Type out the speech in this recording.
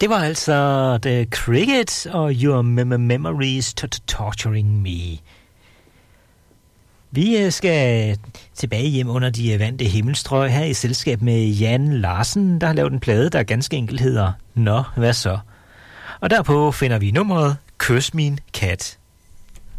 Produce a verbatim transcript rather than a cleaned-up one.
Det var altså The Crickets og Your Mem- Memories Torturing Me. Vi skal tilbage hjem under de vante himmelstrøg her i selskab med Jan Larsen, der har lavet en plade, der ganske enkelt hedder Nå, hvad så? Og derpå finder vi nummeret Kys min kat.